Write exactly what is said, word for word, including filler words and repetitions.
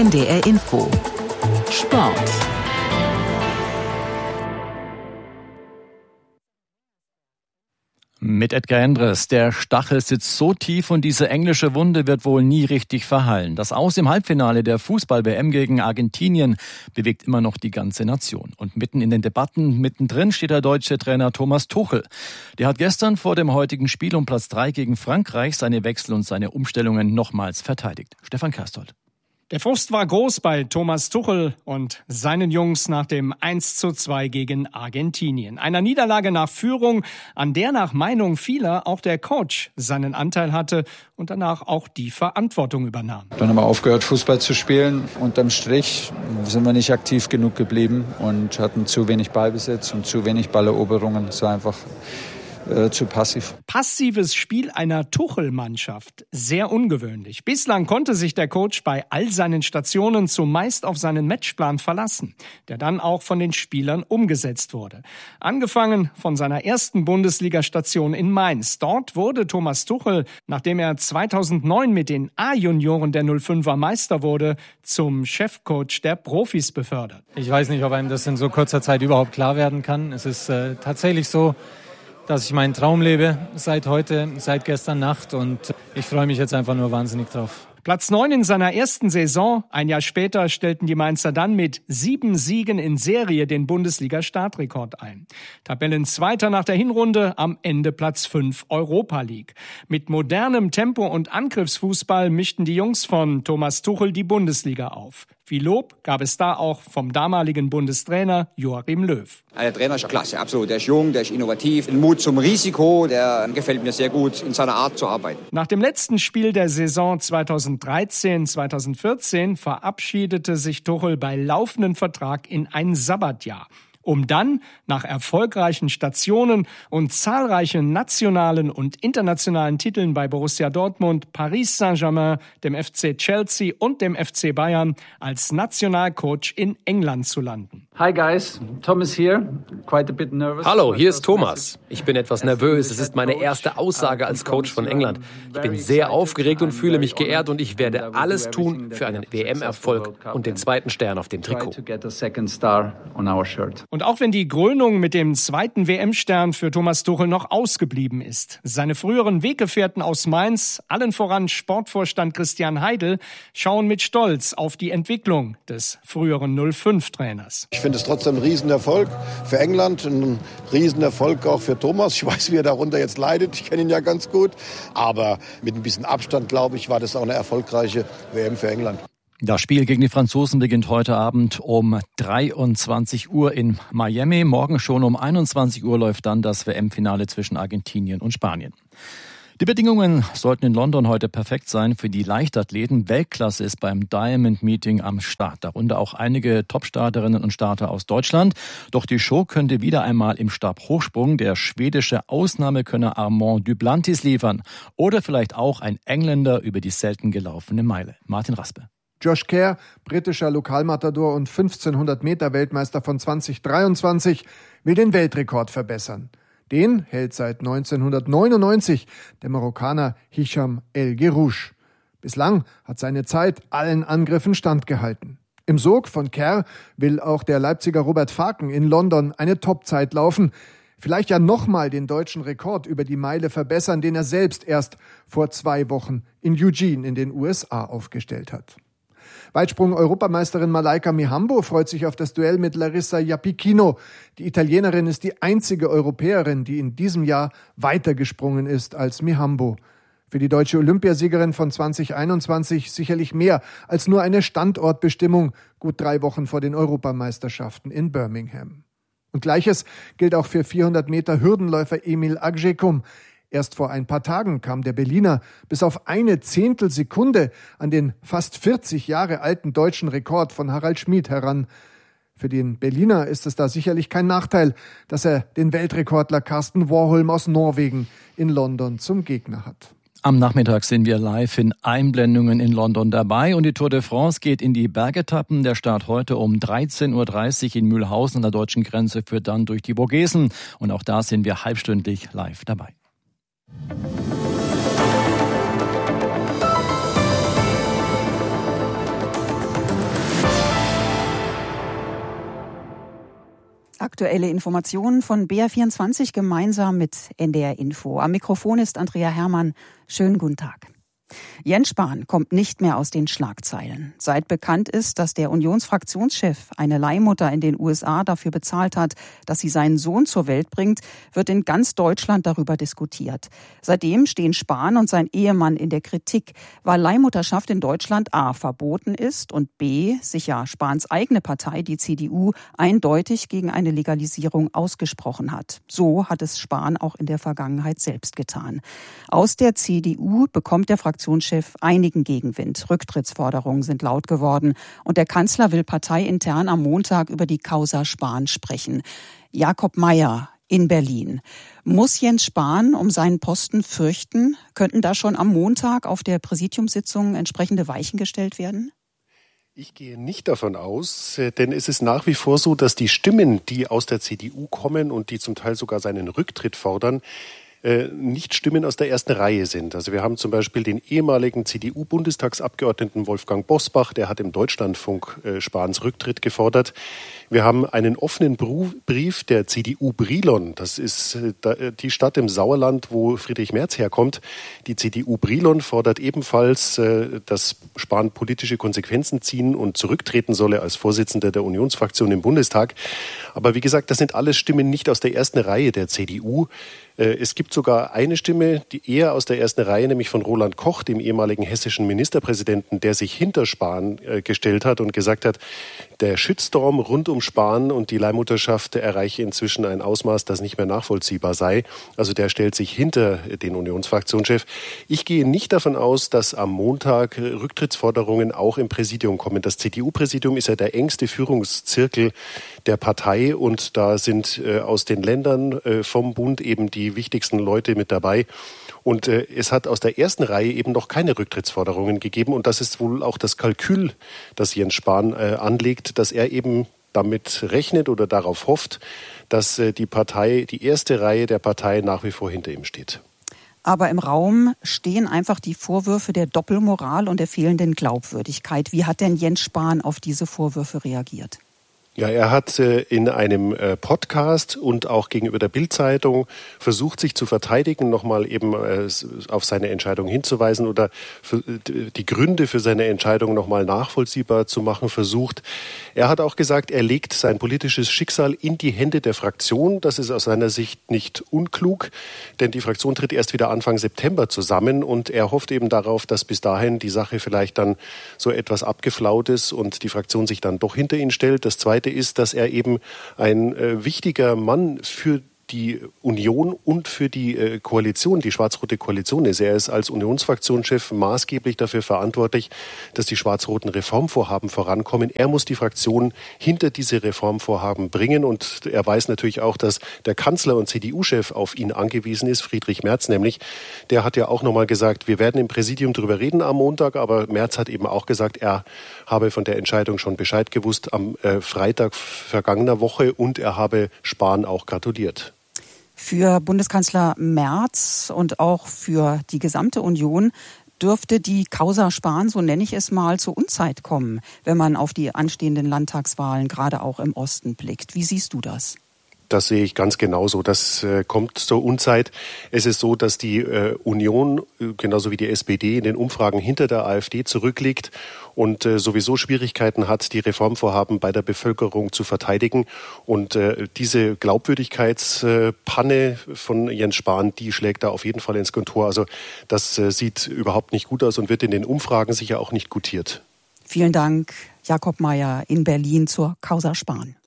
N D R Info Sport. Mit Edgar Endres. Der Stachel sitzt so tief und diese englische Wunde wird wohl nie richtig verheilen. Das Aus im Halbfinale der Fußball-W M gegen Argentinien bewegt immer noch die ganze Nation. Und mitten in den Debatten, mittendrin steht der deutsche Trainer Thomas Tuchel. Der hat gestern vor dem heutigen Spiel um Platz drei gegen Frankreich seine Wechsel und seine Umstellungen nochmals verteidigt. Stefan Kerstold. Der Frust war groß bei Thomas Tuchel und seinen Jungs nach dem eins zu zwei gegen Argentinien. Einer Niederlage nach Führung, an der nach Meinung vieler auch der Coach seinen Anteil hatte und danach auch die Verantwortung übernahm. Dann haben wir aufgehört, Fußball zu spielen. Unterm Strich sind wir nicht aktiv genug geblieben und hatten zu wenig Ballbesitz und zu wenig Balleroberungen. Es war einfach Äh, zu passiv. Passives Spiel einer Tuchel-Mannschaft. Sehr ungewöhnlich. Bislang konnte sich der Coach bei all seinen Stationen zumeist auf seinen Matchplan verlassen, der dann auch von den Spielern umgesetzt wurde. Angefangen von seiner ersten Bundesliga-Station in Mainz. Dort wurde Thomas Tuchel, nachdem er zweitausendneun mit den A-Junioren der null fünfer Meister wurde, zum Chefcoach der Profis befördert. Ich weiß nicht, ob einem das in so kurzer Zeit überhaupt klar werden kann. Es ist äh, tatsächlich so, dass ich meinen Traum lebe seit heute, seit gestern Nacht und ich freue mich jetzt einfach nur wahnsinnig drauf. Platz neun in seiner ersten Saison. Ein Jahr später stellten die Mainzer dann mit sieben Siegen in Serie den Bundesliga-Startrekord ein. Tabellenzweiter nach der Hinrunde, am Ende Platz fünf Europa League. Mit modernem Tempo und Angriffsfußball mischten die Jungs von Thomas Tuchel die Bundesliga auf. Viel Lob gab es da auch vom damaligen Bundestrainer Joachim Löw. Der Trainer ist klasse, absolut. Der ist jung, der ist innovativ. Ein Mut zum Risiko, der gefällt mir sehr gut in seiner Art zu arbeiten. Nach dem letzten Spiel der Saison zweitausenddreizehn zweitausendvierzehn verabschiedete sich Tuchel bei laufendem Vertrag in ein Sabbatjahr, um dann nach erfolgreichen Stationen und zahlreichen nationalen und internationalen Titeln bei Borussia Dortmund, Paris Saint-Germain, dem F C Chelsea und dem F C Bayern als Nationalcoach in England zu landen. Hi guys, Thomas here. Quite a bit nervous. Hallo, hier ist Thomas. Ich bin etwas nervös. Es ist meine erste Aussage als Coach von England. Ich bin sehr aufgeregt und fühle mich geehrt und ich werde alles tun für einen W M-Erfolg und den zweiten Stern auf dem Trikot. Und auch wenn die Krönung mit dem zweiten W M-Stern für Thomas Tuchel noch ausgeblieben ist, seine früheren Weggefährten aus Mainz, allen voran Sportvorstand Christian Heidel, schauen mit Stolz auf die Entwicklung des früheren null fünf Trainers. Ich finde es trotzdem ein Riesenerfolg für England, ein Riesenerfolg auch für Thomas. Ich weiß, wie er darunter jetzt leidet, ich kenne ihn ja ganz gut. Aber mit ein bisschen Abstand, glaube ich, war das auch eine erfolgreiche W M für England. Das Spiel gegen die Franzosen beginnt heute Abend um dreiundzwanzig Uhr in Miami. Morgen schon um einundzwanzig Uhr läuft dann das W M-Finale zwischen Argentinien und Spanien. Die Bedingungen sollten in London heute perfekt sein für die Leichtathleten. Weltklasse ist beim Diamond Meeting am Start. Darunter auch einige Top-Starterinnen und Starter aus Deutschland. Doch die Show könnte wieder einmal im Stabhochsprung der schwedische Ausnahmekönner Armand Duplantis liefern. Oder vielleicht auch ein Engländer über die selten gelaufene Meile. Martin Raspe. Josh Kerr, britischer Lokalmatador und fünfzehnhundert Meter Weltmeister von zweitausenddreiundzwanzig, will den Weltrekord verbessern. Den hält seit neunzehnhundertneunundneunzig der Marokkaner Hicham El Guerrouj. Bislang hat seine Zeit allen Angriffen standgehalten. Im Sog von Kerr will auch der Leipziger Robert Faken in London eine Topzeit laufen. Vielleicht ja nochmal den deutschen Rekord über die Meile verbessern, den er selbst erst vor zwei Wochen in Eugene in den U S A aufgestellt hat. Weitsprung-Europameisterin Malaika Mihambo freut sich auf das Duell mit Larissa Japicchino. Die Italienerin ist die einzige Europäerin, die in diesem Jahr weiter gesprungen ist als Mihambo. Für die deutsche Olympiasiegerin von zweitausendeinundzwanzig sicherlich mehr als nur eine Standortbestimmung, gut drei Wochen vor den Europameisterschaften in Birmingham. Und Gleiches gilt auch für vierhundert Meter Hürdenläufer Emil Agjekum. Erst vor ein paar Tagen kam der Berliner bis auf eine Zehntelsekunde an den fast vierzig Jahre alten deutschen Rekord von Harald Schmid heran. Für den Berliner ist es da sicherlich kein Nachteil, dass er den Weltrekordler Karsten Warholm aus Norwegen in London zum Gegner hat. Am Nachmittag sind wir live in Einblendungen in London dabei und die Tour de France geht in die Bergetappen. Der Start heute um dreizehn Uhr dreißig in Mühlhausen an der deutschen Grenze führt dann durch die Vogesen und auch da sind wir halbstündlich live dabei. Aktuelle Informationen von B R vierundzwanzig gemeinsam mit N D R Info. Am Mikrofon ist Andrea Herrmann. Schönen guten Tag. Jens Spahn kommt nicht mehr aus den Schlagzeilen. Seit bekannt ist, dass der Unionsfraktionschef eine Leihmutter in den U S A dafür bezahlt hat, dass sie seinen Sohn zur Welt bringt, wird in ganz Deutschland darüber diskutiert. Seitdem stehen Spahn und sein Ehemann in der Kritik, weil Leihmutterschaft in Deutschland a. verboten ist und b. sich ja Spahns eigene Partei, die C D U, eindeutig gegen eine Legalisierung ausgesprochen hat. So hat es Spahn auch in der Vergangenheit selbst getan. Aus der C D U bekommt der Fraktionschef einigen Gegenwind. Rücktrittsforderungen sind laut geworden und der Kanzler will parteiintern am Montag über die Causa Spahn sprechen. Jakob Mayer in Berlin. Muss Jens Spahn um seinen Posten fürchten? Könnten da schon am Montag auf der Präsidiumssitzung entsprechende Weichen gestellt werden? Ich gehe nicht davon aus, denn es ist nach wie vor so, dass die Stimmen, die aus der C D U kommen und die zum Teil sogar seinen Rücktritt fordern, nicht Stimmen aus der ersten Reihe sind. Also wir haben zum Beispiel den ehemaligen C D U-Bundestagsabgeordneten Wolfgang Bosbach, der hat im Deutschlandfunk äh, Spahns Rücktritt gefordert. Wir haben einen offenen Brief der C D U Brilon, das ist äh, die Stadt im Sauerland, wo Friedrich Merz herkommt. Die C D U Brilon fordert ebenfalls, äh, dass Spahn politische Konsequenzen ziehen und zurücktreten solle als Vorsitzender der Unionsfraktion im Bundestag. Aber wie gesagt, das sind alles Stimmen nicht aus der ersten Reihe der C D U. Es gibt sogar eine Stimme, die eher aus der ersten Reihe, nämlich von Roland Koch, dem ehemaligen hessischen Ministerpräsidenten, der sich hinter Spahn äh, gestellt hat und gesagt hat, der Shitstorm rund um Spahn und die Leihmutterschaft erreiche inzwischen ein Ausmaß, das nicht mehr nachvollziehbar sei. Also der stellt sich hinter den Unionsfraktionschef. Ich gehe nicht davon aus, dass am Montag Rücktrittsforderungen auch im Präsidium kommen. Das C D U-Präsidium ist ja der engste Führungszirkel der Partei und da sind äh, aus den Ländern äh, vom Bund eben die die wichtigsten Leute mit dabei. Und äh, es hat aus der ersten Reihe eben noch keine Rücktrittsforderungen gegeben. Und das ist wohl auch das Kalkül, das Jens Spahn äh, anlegt, dass er eben damit rechnet oder darauf hofft, dass äh, die Partei, die erste Reihe der Partei nach wie vor hinter ihm steht. Aber im Raum stehen einfach die Vorwürfe der Doppelmoral und der fehlenden Glaubwürdigkeit. Wie hat denn Jens Spahn auf diese Vorwürfe reagiert? Ja, er hat äh, in einem äh, Podcast und auch gegenüber der Bild-Zeitung versucht, sich zu verteidigen, nochmal eben äh, auf seine Entscheidung hinzuweisen oder für, die Gründe für seine Entscheidung nochmal nachvollziehbar zu machen versucht. Er hat auch gesagt, er legt sein politisches Schicksal in die Hände der Fraktion. Das ist aus seiner Sicht nicht unklug, denn die Fraktion tritt erst wieder Anfang September zusammen und er hofft eben darauf, dass bis dahin die Sache vielleicht dann so etwas abgeflaut ist und die Fraktion sich dann doch hinter ihn stellt. Das Zweite ist, dass er eben ein äh, wichtiger Mann für die Union und für die äh, Koalition, die schwarz-rote Koalition ist. Er ist als Unionsfraktionschef maßgeblich dafür verantwortlich, dass die schwarz-roten Reformvorhaben vorankommen. Er muss die Fraktion hinter diese Reformvorhaben bringen und er weiß natürlich auch, dass der Kanzler und C D U-Chef auf ihn angewiesen ist, Friedrich Merz nämlich. Der hat ja auch nochmal gesagt, wir werden im Präsidium darüber reden am Montag, aber Merz hat eben auch gesagt, er habe von der Entscheidung schon Bescheid gewusst am äh, Freitag vergangener Woche und er habe Spahn auch gratuliert. Für Bundeskanzler Merz und auch für die gesamte Union dürfte die Causa Spahn, so nenne ich es mal, zur Unzeit kommen, wenn man auf die anstehenden Landtagswahlen gerade auch im Osten blickt. Wie siehst du das? Das sehe ich ganz genauso. Das äh, kommt zur Unzeit. Es ist so, dass die äh, Union, äh, genauso wie die S P D, in den Umfragen hinter der AfD zurückliegt und äh, sowieso Schwierigkeiten hat, die Reformvorhaben bei der Bevölkerung zu verteidigen. Und äh, diese Glaubwürdigkeitspanne von Jens Spahn, die schlägt da auf jeden Fall ins Kontor. Also das äh, sieht überhaupt nicht gut aus und wird in den Umfragen sicher auch nicht gutiert. Vielen Dank, Jakob Mayer in Berlin zur Causa Spahn.